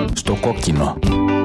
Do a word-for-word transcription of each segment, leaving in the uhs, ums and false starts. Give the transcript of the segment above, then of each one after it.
Στο κόκκινο.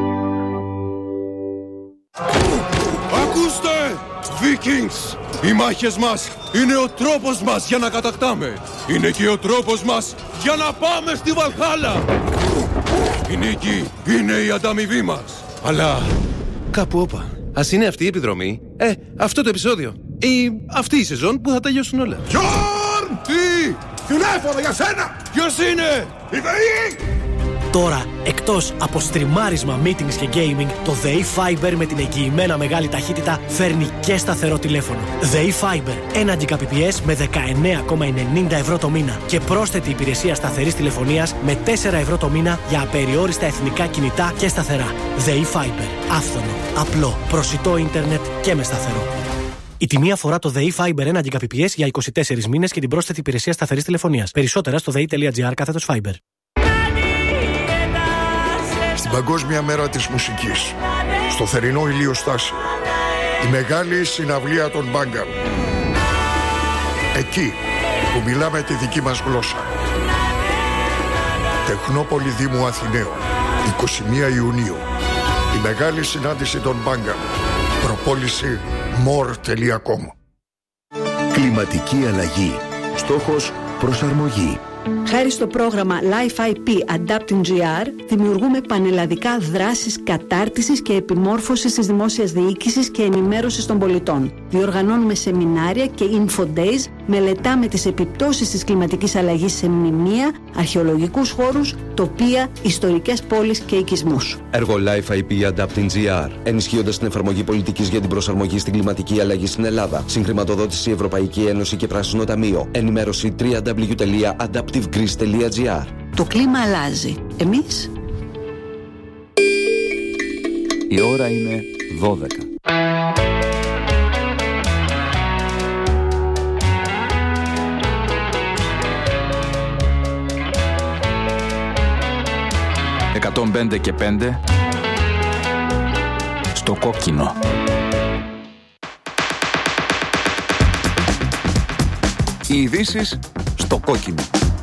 Ακούστε! Vikings! Οι μάχες μας είναι ο τρόπος μας για να κατακτάμε. Είναι και ο τρόπος μας για να πάμε στη Βαλχάλα. Η νίκη είναι η ανταμοιβή μας. Αλλά κάπου όπα. Ας είναι αυτή η επιδρομή, ε, αυτό το επεισόδιο ή αυτή η σεζόν που θα τελειώσουν όλα. Γιόρν! Τι! Τηλέφωνο για σένα! Ποιος είναι? Η ΔΕΗ! Τώρα, εκτός από στριμάρισμα, meetings και gaming, το ΔΕΗ Fiber με την εγγυημένα μεγάλη ταχύτητα φέρνει και σταθερό τηλέφωνο. ΔΕΗ Fiber, ένα Gbps με δεκαεννέα κόμμα ενενήντα ευρώ το μήνα και πρόσθετη υπηρεσία σταθερής τηλεφωνίας με τέσσερα ευρώ το μήνα για απεριόριστα εθνικά κινητά και σταθερά. ΔΕΗ Fiber, άφθονο, απλό, προσιτό ίντερνετ και με σταθερό. Η τιμή αφορά το ΔΕΗ Fiber ένα Gbps για είκοσι τέσσερις μήνες και την πρόσθετη υπηρεσία σταθερής τηλεφωνίας. Περισσότερα στο δei.gr κάθετος Fiber. Στην Παγκόσμια Μέρα της Μουσικής, στο θερινό ηλιοστάσιο, η μεγάλη συναυλία των Μπάγκαν. Εκεί που μιλάμε τη δική μας γλώσσα. Τεχνόπολη Δήμου Αθηναίων, εικοστή πρώτη Ιουνίου. Η μεγάλη συνάντηση των Μπάγκαν. Προπόληση more τελεία com. Κλιματική αλλαγή. Στόχος προσαρμογή. Χάρη στο πρόγραμμα Life άι πι Adapting τζι αρ δημιουργούμε πανελλαδικά δράσεις κατάρτισης και επιμόρφωσης της δημόσιας διοίκησης και ενημέρωσης των πολιτών. Διοργανώνουμε σεμινάρια και info days, μελετάμε τις επιπτώσεις της κλιματικής αλλαγής σε μνημεία, αρχαιολογικούς χώρους, τοπία, ιστορικές πόλεις και οικισμούς. Έργο Life άι πι Adapting τζι αρ, ενισχύοντας την εφαρμογή πολιτικής για την προσαρμογή στην κλιματική αλλαγή στην Ελλάδα. Συγχρηματοδότηση Ευρωπαϊκή Ένωση και Πράσινο Ταμείο. Ενημέρωση double-u double-u double-u τελεία adaptive greece τελεία τζι αρ. Το κλίμα αλλάζει. Εμείς? Η ώρα είναι δώδεκα. εκατόν πέντε και πέντε στο κόκκινο. Οι ειδήσεις στο κόκκινο.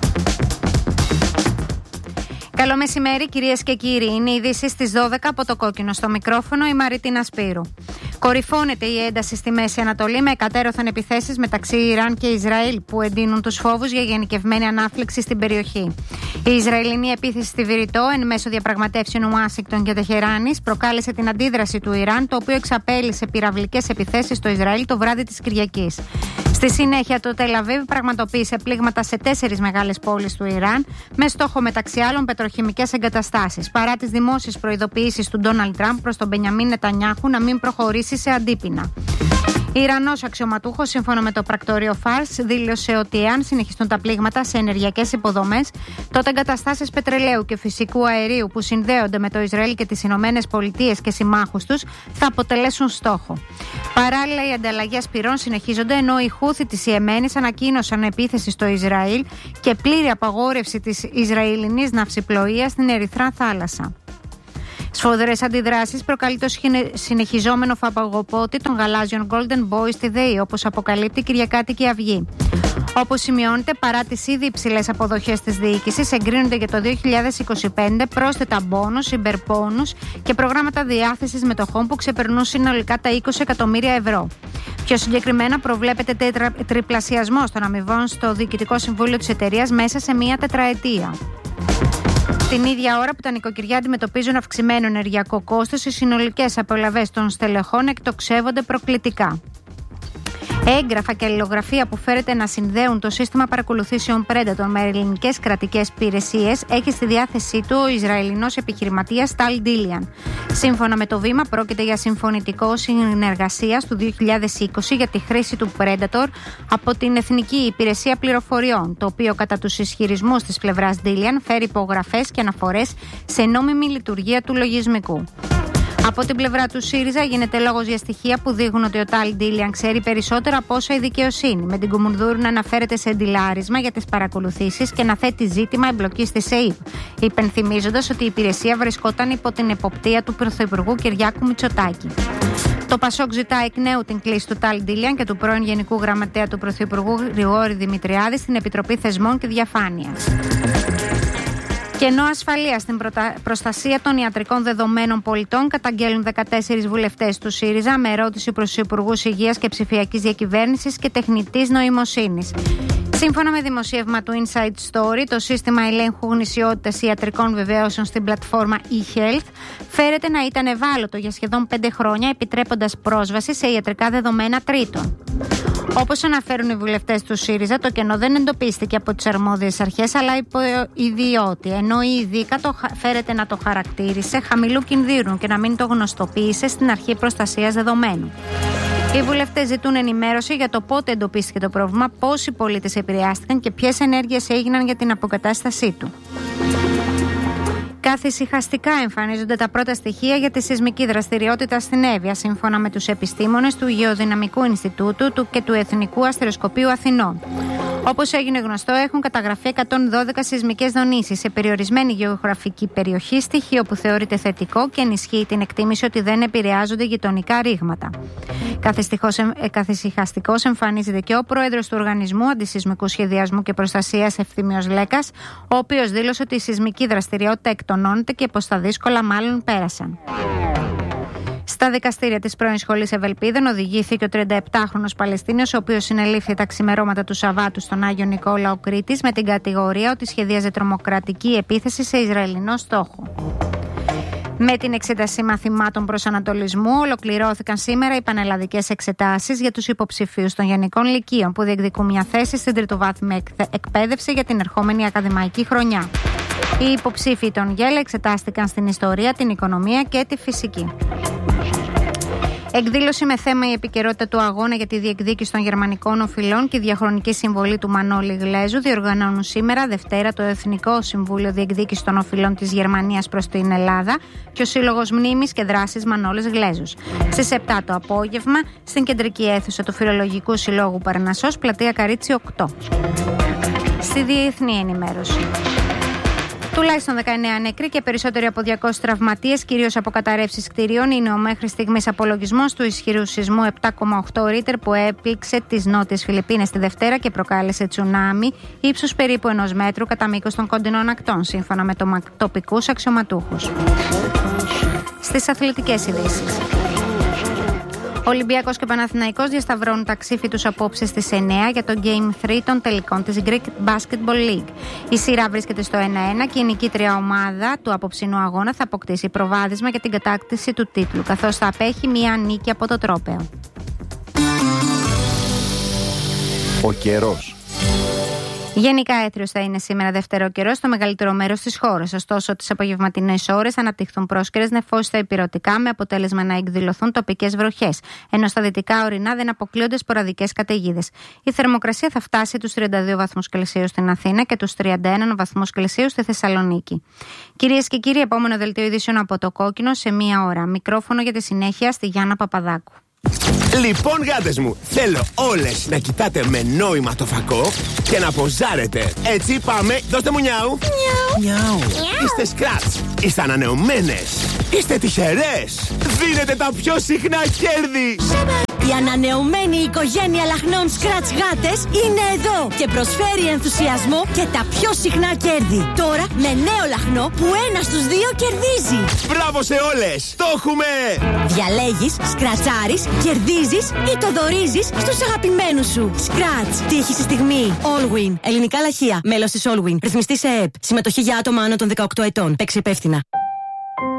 Καλό μεσημέρι κυρίες και κύριοι. Είναι οι ειδήσεις στις δώδεκα από το κόκκινο. Στο μικρόφωνο η Μαρίτινα Σπύρου. Κορυφώνεται η ένταση στη Μέση Ανατολή με εκατέρωθεν επιθέσεις μεταξύ Ιράν και Ισραήλ που εντείνουν τους φόβους για γενικευμένη ανάφλεξη στην περιοχή. Η Ισραηλινή επίθεση στη Βηρητό εν μέσω διαπραγματεύσεων Ουάσιγκτον και Τεχεράνης προκάλεσε την αντίδραση του Ιράν, το οποίο εξαπέλυσε πυραυλικές επιθέσεις στο Ισραήλ το βράδυ της Κυριακής. Στη συνέχεια, το Τελ Αβίβ πραγματοποίησε πλήγματα σε τέσσερις μεγάλες πόλεις του Ιράν, με στόχο μεταξύ άλλων πετροχημικές εγκαταστάσεις, παρά τις δημόσιες προειδοποιήσεις του Ντόναλντ Τραμπ προς τον Μπενιαμίν Νετανιάχου να μην προχωρήσει σε αντίπεινα. Ιρανός αξιωματούχος, σύμφωνα με το πρακτορείο Φάρς, δήλωσε ότι εάν συνεχιστούν τα πλήγματα σε ενεργειακές υποδομές, τότε εγκαταστάσεις πετρελαίου και φυσικού αερίου που συνδέονται με το Ισραήλ και τις Ηνωμένες Πολιτείες και συμμάχους τους θα αποτελέσουν στόχο. Παράλληλα, οι ανταλλαγές πυρών συνεχίζονται, ενώ οι Χούθι της Ιεμένης ανακοίνωσαν επίθεση στο Ισραήλ και πλήρη απαγόρευση της Ισραηλινής ναυσιπλοείας στην Ερυθρά θάλασσα. Σφοδρές αντιδράσεις προκαλεί το συνεχιζόμενο φαπαγωπότη των γαλάζιων Golden Boys στη ΔΕΗ, όπως αποκαλύπτει η Κυριακάτικη Αυγή. Όπως σημειώνεται, παρά τις ήδη υψηλές αποδοχές της διοίκησης, εγκρίνονται για το δύο χιλιάδες είκοσι πέντε πρόσθετα μπόνους, υπερπόνους και προγράμματα διάθεσης μετοχών που ξεπερνούν συνολικά τα είκοσι εκατομμύρια ευρώ. Πιο συγκεκριμένα, προβλέπεται τετρα... τριπλασιασμός των αμοιβών στο Διοικητικό Συμβούλιο της εταιρείας μέσα σε μία τετραετία. Την ίδια ώρα που τα νοικοκυριά αντιμετωπίζουν αυξημένο ενεργειακό κόστος, οι συνολικές απολαβές των στελεχών εκτοξεύονται προκλητικά. Έγγραφα και αλληλογραφία που φέρεται να συνδέουν το σύστημα παρακολουθήσεων Predator με ελληνικές κρατικές υπηρεσίες έχει στη διάθεσή του ο Ισραηλινός επιχειρηματίας Tal Dilian. Σύμφωνα με το Βήμα, πρόκειται για συμφωνητικό συνεργασίας του δύο χιλιάδες είκοσι για τη χρήση του Predator από την Εθνική Υπηρεσία Πληροφοριών, το οποίο κατά τους ισχυρισμούς της πλευράς Dilian φέρει υπογραφές και αναφορές σε νόμιμη λειτουργία του λογισμικού. Από την πλευρά του ΣΥΡΙΖΑ γίνεται λόγος για στοιχεία που δείχνουν ότι ο Τάλ Ντίλιαν ξέρει περισσότερα από όσα η δικαιοσύνη, με την Κουμουνδούρου να αναφέρεται σε εντυλάρισμα για τις παρακολουθήσεις και να θέτει ζήτημα εμπλοκής της ΕΥΠ, υπενθυμίζοντας ότι η υπηρεσία βρισκόταν υπό την εποπτεία του Πρωθυπουργού Κυριάκου Μητσοτάκη. Το Πασόκ ζητά εκ νέου την κλήση του Τάλ Ντίλιαν και του πρώην Γενικού Γραμματέα του Πρωθυπουργού Γρηγόρη Δημητριάδη στην Επιτροπή Θεσμών και Διαφάνειας. Και Κενό ασφαλείας στην προστασία των ιατρικών δεδομένων πολιτών καταγγέλνουν δεκατέσσερις βουλευτές του ΣΥΡΙΖΑ με ερώτηση προς τους Υπουργούς Υγείας και Ψηφιακής Διακυβέρνησης και Τεχνητής Νοημοσύνης. Σύμφωνα με δημοσίευμα του Inside Story, το σύστημα ελέγχου γνησιότητας ιατρικών βεβαίωσεων στην πλατφόρμα eHealth φέρεται να ήταν ευάλωτο για σχεδόν πέντε χρόνια, επιτρέποντας πρόσβαση σε ιατρικά δεδομένα τρίτων. Όπως αναφέρουν οι βουλευτές του ΣΥΡΙΖΑ, το κενό δεν εντοπίστηκε από τις αρμόδιες αρχές, αλλά υπό ιδιώτη, ενώ η ΙΔΙΚΑ το φέρεται να το χαρακτήρισε χαμηλού κινδύνου και να μην το γνωστοποίησε στην Αρχή Προστασίας Δεδομένων. Οι βουλευτές ζητούν ενημέρωση για το πότε εντοπίστηκε το πρόβλημα, πόσοι πολίτες επηρεάστηκαν και ποιες ενέργειες έγιναν για την αποκατάστασή του. Καθησυχαστικά εμφανίζονται τα πρώτα στοιχεία για τη σεισμική δραστηριότητα στην Εύβοια, σύμφωνα με τους επιστήμονες του Γεωδυναμικού Ινστιτούτου του και του Εθνικού Αστεροσκοπείου Αθηνών. Όπως έγινε γνωστό, έχουν καταγραφεί εκατόν δώδεκα σεισμικές δονήσεις σε περιορισμένη γεωγραφική περιοχή, στοιχείο που θεωρείται θετικό και ενισχύει την εκτίμηση ότι δεν επηρεάζονται γειτονικά ρήγματα. Καθησυχαστικός εμφανίζεται και ο πρόεδρος του Οργανισμού Αντισεισμικού Σχεδιασμού και Προστασίας, Ευθύμιος Λέκας, ο οποίος δήλωσε ότι η σεισμική δραστηριότητα εκτονώνεται και πως τα δύσκολα μάλλον πέρασαν. Στα δικαστήρια της πρώην σχολής Ευελπίδων οδηγήθηκε ο τριανταεπτάχρονος Παλαιστίνιος, ο οποίος συνελήφθη τα ξημερώματα του Σαββάτου στον Άγιο Νικόλαο Κρήτης με την κατηγορία ότι σχεδίαζε τρομοκρατική επίθεση σε Ισραηλινό στόχο. Με την εξέταση μαθημάτων προσανατολισμού ολοκληρώθηκαν σήμερα οι πανελλαδικές εξετάσεις για τους υποψηφίους των Γενικών Λυκείων που διεκδικούν μια θέση στην τριτοβάθμια εκπαίδευση για την ερχόμενη ακαδημαϊκή χρονιά. Οι υποψήφοι των ΓΕΛ εξετάστηκαν στην ιστορία, την οικονομία και τη φυσική. Εκδήλωση με θέμα η επικαιρότητα του αγώνα για τη διεκδίκηση των γερμανικών οφειλών και η διαχρονική συμβολή του Μανώλη Γλέζου διοργανώνουν σήμερα Δευτέρα το Εθνικό Συμβούλιο Διεκδίκησης των Οφειλών της Γερμανίας προς την Ελλάδα και ο Σύλλογος Μνήμης και Δράσης Μανώλης Γλέζους. Στις επτά το απόγευμα στην κεντρική αίθουσα του Φιλολογικού Συλλόγου Παρνασσός, πλατεία Καρίτσι οκτώ. Στη διεθνή ενημέρωση. Τουλάχιστον δεκαεννέα νεκροί και περισσότεροι από διακόσιους τραυματίες, κυρίως από καταρρεύσεις κτηρίων, είναι ο μέχρι στιγμής απολογισμός του ισχυρού σεισμού επτά κόμμα οκτώ ρίχτερ που έπληξε τις νότιες Φιλιππίνες τη Δευτέρα και προκάλεσε τσουνάμι ύψους περίπου ενός μέτρου κατά μήκος των κοντινών ακτών, σύμφωνα με τοπικούς αξιωματούχους. Στις αθλητικές ειδήσεις. Ολυμπιακός και Παναθηναϊκός διασταυρώνουν τα ξύφη τους απόψε στις εννέα για το Game τρία των τελικών της Greek Basketball League. Η σειρά βρίσκεται στο ένα ένα και η νικήτρια ομάδα του απόψινού αγώνα θα αποκτήσει προβάδισμα για την κατάκτηση του τίτλου, καθώς θα απέχει μία νίκη από το τρόπαιο. Ο καιρός. Γενικά έθριος θα είναι σήμερα δευτερό καιρό στο μεγαλύτερο μέρος της χώρας. Ωστόσο, τις απογευματινές ώρες θα αναπτυχθούν πρόσκαιρες νεφώσεις στα ηπειρωτικά με αποτέλεσμα να εκδηλωθούν τοπικές βροχές. Ενώ στα δυτικά ορεινά δεν αποκλείονται σποραδικές καταιγίδες. Η θερμοκρασία θα φτάσει τους τριάντα δύο βαθμούς Κελσίου στην Αθήνα και τους τριάντα ένα βαθμούς Κελσίου στη Θεσσαλονίκη. Κυρίες και κύριοι, επόμενο δελτίο ειδήσεων από το Κόκκινο σε μία ώρα. Μικρόφωνο για τη συνέχεια στη Γιάννα Παπαδάκου. Λοιπόν, γάτες μου, θέλω όλες να κοιτάτε με νόημα το φακό και να ποζάρετε. Έτσι, πάμε, δώστε μου νιάου. Νιάου. Νιάου. Είστε σκράτς, είστε ανανεωμένες, είστε τυχερές. Δίνετε τα πιο συχνά κέρδη. Η ανανεωμένη οικογένεια λαχνών Scratch Γάτες είναι εδώ και προσφέρει ενθουσιασμό και τα πιο συχνά κέρδη. Τώρα με νέο λαχνό που ένα στους δύο κερδίζει. Μπράβο σε όλες, το έχουμε! Διαλέγεις, σκρατσάρεις, κερδίζεις ή το δωρίζεις στους αγαπημένους σου. Scratch, τύχη στη στιγμή. Allwin, ελληνικά λαχεία, μέλος της Allwin. Ρυθμιστή σε ΕΕΠ. Συμμετοχή για άτομα άνω των δεκαοκτώ ετών. Παίξε υπεύθυνα.